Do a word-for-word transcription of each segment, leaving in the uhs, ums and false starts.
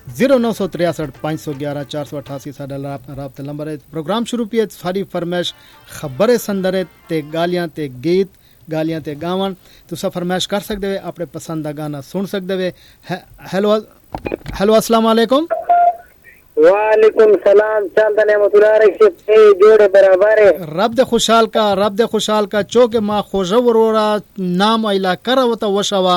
ਜ਼ੀਰੋ ਨੌ ਸੌ तिरसठ पाँच सौ ग्यारह चार सौ अठासी ਸਾਡਾ ਰਾਬਤਾ ਨੰਬਰ ਹੈ। ਪ੍ਰੋਗਰਾਮ ਸ਼ੁਰੂ ਪੀਏ ਸਾਡੀ ਫਰਮਾਇਸ਼ ਖਬਰੇ ਸੰਦਰੇ ਤੇ ਗਾਲੀਆਂ ਤੇ ਗੀਤ ਗਾਲੀਆਂ ਤੇ ਗਾਵਣ ਤੁਸੀਂ ਫਰਮਾਇਸ਼ ਕਰ ਸਕਦੇ ਹੋ ਆਪਣੇ ਪਸੰਦ ਦਾ ਗਾਣਾ ਸੁਣ ਸਕਦੇ ਹੋ। ਹੈਲੋ ਹੈਲੋ अस्सलाम वालेकुम। वालेकुम सलाम चंद नेमतुल्लाह रखे जोड़े बराबर है। रब दे खुशहाल का रब दे खुशहाल का चौके मा खोजवरोरा नाम इला करवता वशवा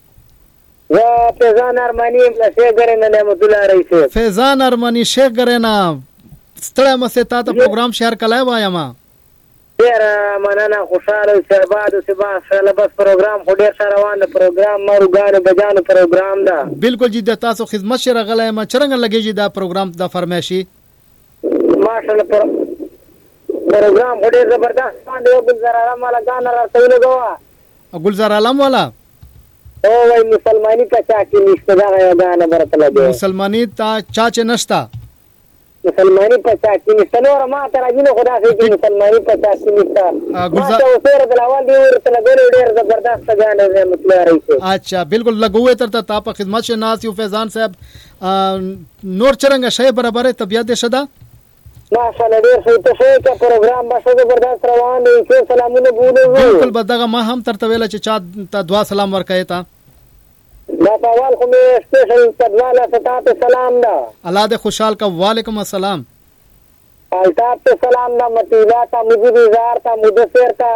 वा फैजान अरमानी शेख गरेना नेमतुल्लाह रखे फैजान अरमानी शेख गरेना ستړی مسه تا ته پروګرام شهر کلای وایم ډیر مننه خوشاله شهباد او سبا سره بس پروګرام خو ډیر سره روان دی پروګرام مروګانو بجانو پروګرام دا بالکل جی د تاسو خدمت شره غلای ما چرنګ لګیږي دا پروګرام د فرمایشي ماشاءالله پروګرام خو ډیر زبردست باندې او گلزار عالم والا غانا راځي غوا گلزار عالم والا او وای مسلمانی پچا کی نشته دا غانا برتل دی مسلمانی تا چاچ نشتا مسلمانی پچا کی نشته نور ما ته راځي خدا سي کی مسلمانی پچا کی نشته گلزار او سره د اول دی ورته لګول ډیر زبردست غانا دی مطلب راځي اچھا بالکل لګوي تر ته په خدمت شه ناس یو فیضان صاحب نور چرنګ شی برابر طبيعت شدا ماشاءالله ډیر ښه ته ښه کا پروګرام به زبردست روان دی چې سلامونه بولو بالکل بدغه ما هم تر تویل چې چا ته دعا سلام ورکای تا دا پاوال خو مې سپیشل تدواله فتات سلام دا الله دې خوشحال کا وعلیکم السلام الطاف ته سلام دا متیبا تا مجید زار تا مدثر تا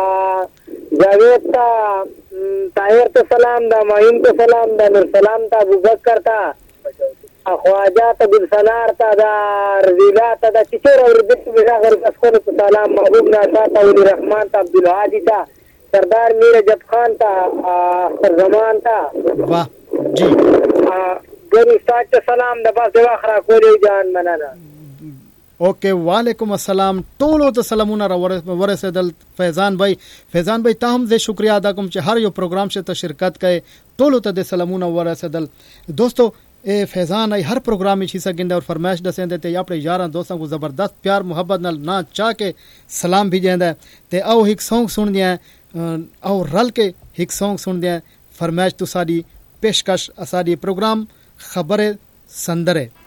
جاوید تا طاهر ته سلام دا معین ته سلام دا نور سلام تا ابوبکر تا خواجہ تا گلسنار تا دا رضیلا تا دا چچور اور دت بجا غیر اسکول ته سلام محبوب ناشا تا ولی رحمان تا عبدالهادی تا سردار میر جب خان تا اختر زمان تا واہ جی گری ساچ سلام د باز دیوا خرا کولی جان منانا اوکے وعلیکم السلام ټولو ته سلامونه ورسېدل فیضان بھائی فیضان بھائی ته هم زه شکریا ادا کوم چې هر یو پروګرام شه ته شرکت کړي ټولو ته د سلامونه ورسېدل دوستو ए फैजान आई हर प्रोग्राम में हिस्सा गिंदा और फरमाइश दसेंदे ते अपने यारां दोस्तां को जबरदस्त प्यार मोहब्बत नाल ना चाह के सलाम भेजेंदा ते आओ एक सॉन्ग सुन दिया आओ रल के एक सॉन्ग सुन दिया फरमाइश तो साडी पेशकश असाडी प्रोग्राम खबरे संदरे